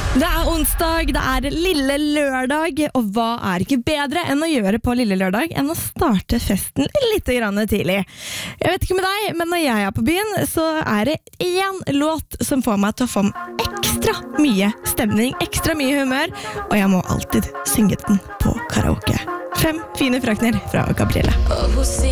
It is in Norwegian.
Det onsdag, det lille lørdag, og hva ikke bedre enn å gjøre på lille lørdag enn å starte festen litt grann tidlig. Jeg vet ikke med deg, men når jeg på byen, så det en låt som får meg til å få ekstra mye stemning, ekstra mye humør, og jeg må alltid synge den på karaoke. 5 fine frøkner fra Gabrielle.